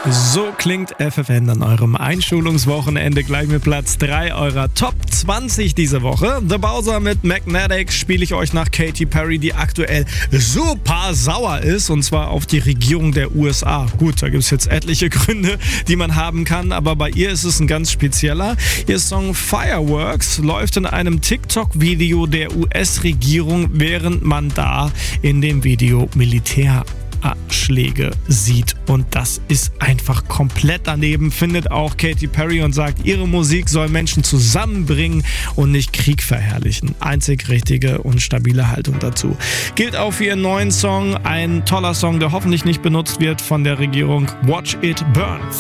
So klingt FFN an eurem Einschulungswochenende, gleich mit Platz 3 eurer Top 20 diese Woche. The Bowser mit Magnetic spiele ich euch nach Katy Perry, die aktuell super sauer ist, und zwar auf die Regierung der USA. Gut, da gibt es jetzt etliche Gründe, die man haben kann, aber bei ihr ist es ein ganz spezieller. Ihr Song Fireworks läuft in einem TikTok-Video der US-Regierung, während man da in dem Video Militäranschläge sieht. Und das ist einfach komplett daneben, findet auch Katy Perry, und sagt, ihre Musik soll Menschen zusammenbringen und nicht Krieg verherrlichen. Einzig richtige und stabile Haltung dazu. Gilt auch für ihren neuen Song, ein toller Song, der hoffentlich nicht benutzt wird von der Regierung, Watch It Burn.